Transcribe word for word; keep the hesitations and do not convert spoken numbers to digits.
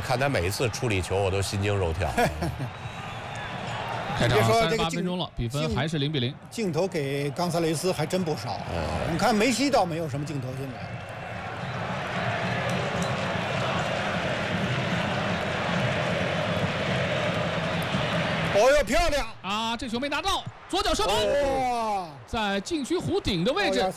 看他每一次处理球，我都心惊肉跳。 开场三十八分钟了，比分还是零比零。 镜头给冈萨雷斯还真不少。嗯，你看梅西倒没有什么镜头，现在。哦哟，漂亮啊！这球没拿到，左脚射门， 哇， 在禁区弧顶的位置